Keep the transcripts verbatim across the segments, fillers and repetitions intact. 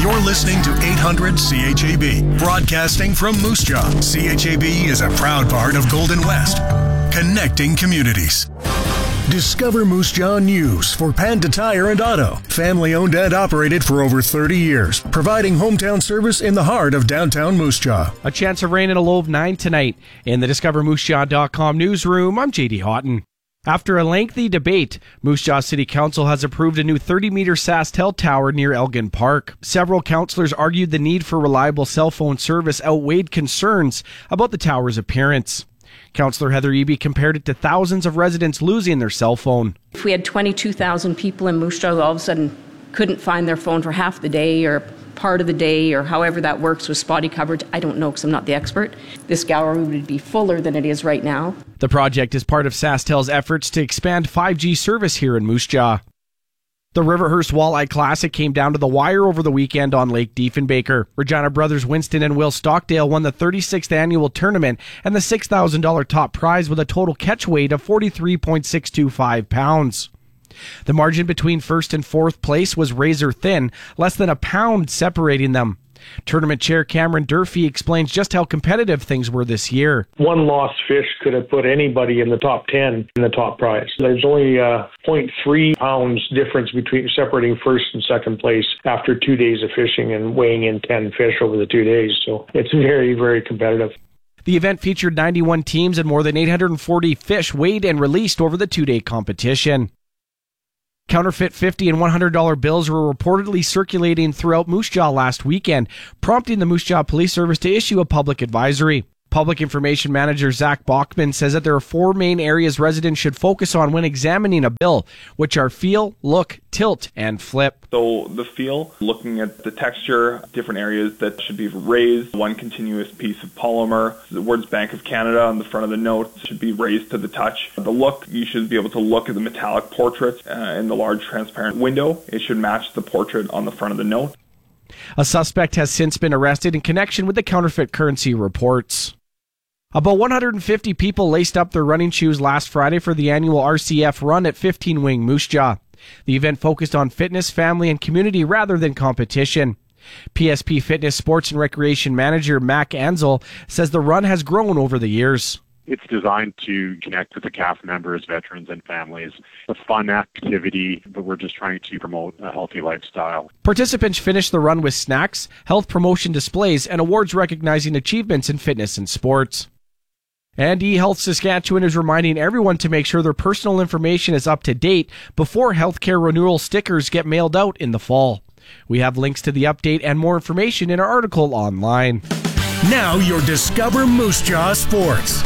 You're listening to eight hundred C H A B, broadcasting from Moose Jaw. C H A B is a proud part of Golden West, connecting communities. Discover Moose Jaw News for Panda Tire and Auto. Family owned and operated for over thirty years, providing hometown service in the heart of downtown Moose Jaw. A chance of rain and a low of nine tonight. In the discover moose jaw dot com newsroom, I'm J D Houghton. After a lengthy debate, Moose Jaw City Council has approved a new thirty-meter SaskTel tower near Elgin Park. Several councillors argued the need for reliable cell phone service outweighed concerns about the tower's appearance. Councillor Heather Eby compared it to thousands of residents losing their cell phone. If we had twenty-two thousand people in Moose Jaw all of a sudden couldn't find their phone for half the day or part of the day or however that works with spotty coverage, I don't know because I'm not the expert. This gallery would be fuller than it is right now. The project is part of SaskTel's efforts to expand five G service here in Moose Jaw. The Riverhurst Walleye Classic came down to the wire over the weekend on Lake Diefenbaker. Regina brothers Winston and Will Stockdale won the thirty-sixth annual tournament and the six thousand dollars top prize with a total catch weight of forty-three point six two five pounds. The margin between first and fourth place was razor thin, less than a pound separating them. Tournament chair Cameron Durfee explains just how competitive things were this year. One lost fish could have put anybody in the top ten in the top prize. There's only a zero point three pounds difference between separating first and second place after two days of fishing and weighing in ten fish over the two days. So it's very, very competitive. The event featured ninety-one teams and more than eight hundred forty fish weighed and released over the two-day competition. Counterfeit fifty and one hundred dollar bills were reportedly circulating throughout Moose Jaw last weekend, prompting the Moose Jaw Police Service to issue a public advisory. Public Information Manager Zach Bachman says that there are four main areas residents should focus on when examining a bill, which are feel, look, tilt, and flip. So the feel, looking at the texture, different areas that should be raised, one continuous piece of polymer. The words Bank of Canada on the front of the note should be raised to the touch. The look, you should be able to look at the metallic portrait uh, in the large transparent window. It should match the portrait on the front of the note. A suspect has since been arrested in connection with the counterfeit currency reports. About one hundred fifty people laced up their running shoes last Friday for the annual R C F run at fifteen Wing Moose Jaw. The event focused on fitness, family, and community rather than competition. P S P Fitness Sports and Recreation Manager Mac Ansel says the run has grown over the years. It's designed to connect with the C A F members, veterans, and families. A fun activity, but we're just trying to promote a healthy lifestyle. Participants finished the run with snacks, health promotion displays, and awards recognizing achievements in fitness and sports. And eHealth Saskatchewan is reminding everyone to make sure their personal information is up to date before healthcare renewal stickers get mailed out in the fall. We have links to the update and more information in our article online. Now your Discover Moose Jaw Sports.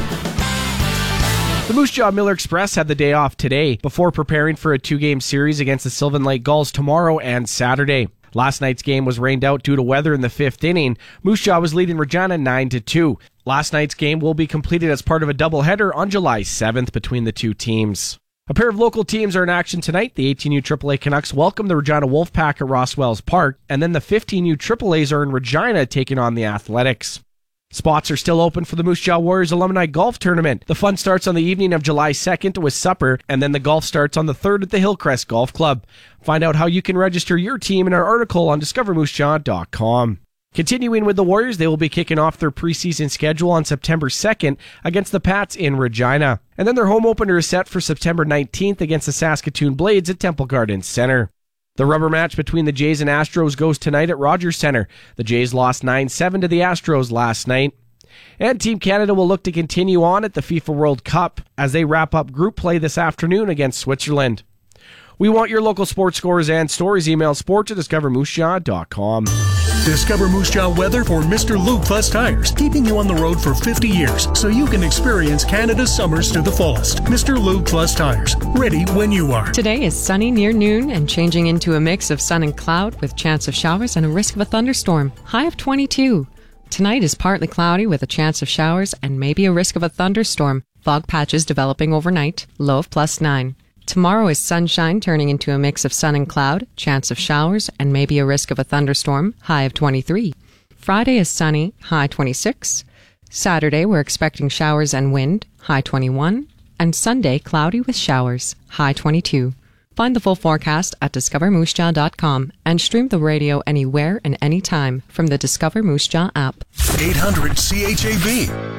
The Moose Jaw Miller Express had the day off today before preparing for a two-game series against the Sylvan Lake Gulls tomorrow and Saturday. Last night's game was rained out due to weather in the fifth inning. Moose Jaw was leading Regina nine to two. Last night's game will be completed as part of a doubleheader on July seventh between the two teams. A pair of local teams are in action tonight. The eighteen U triple A Canucks welcome the Regina Wolfpack at Rosswells Park, and then the fifteen U triple A's are in Regina taking on the Athletics. Spots are still open for the Moose Jaw Warriors Alumni Golf Tournament. The fun starts on the evening of July second with supper, and then the golf starts on the third at the Hillcrest Golf Club. Find out how you can register your team in our article on discover moose jaw dot com. Continuing with the Warriors, they will be kicking off their preseason schedule on September second against the Pats in Regina. And then their home opener is set for September nineteenth against the Saskatoon Blades at Temple Gardens Center. The rubber match between the Jays and Astros goes tonight at Rogers Center. The Jays lost nine seven to the Astros last night. And Team Canada will look to continue on at the FIFA World Cup as they wrap up group play this afternoon against Switzerland. We want your local sports scores and stories. Email sports at discover moose jaw dot com. Discover Moose Jaw weather for Mister Lube Plus Tires, keeping you on the road for fifty years so you can experience Canada's summers to the fullest. Mister Lube Plus Tires, ready when you are. Today is sunny near noon and changing into a mix of sun and cloud with chance of showers and a risk of a thunderstorm. High of twenty-two. Tonight is partly cloudy with a chance of showers and maybe a risk of a thunderstorm. Fog patches developing overnight. Low of plus nine. Tomorrow is sunshine turning into a mix of sun and cloud, chance of showers, and maybe a risk of a thunderstorm, high of twenty-three. Friday is sunny, high twenty-six. Saturday we're expecting showers and wind, high twenty-one. And Sunday cloudy with showers, high twenty-two. Find the full forecast at discover moose jaw dot com and stream the radio anywhere and anytime from the Discover Moose Jaw app. eight hundred C H A B.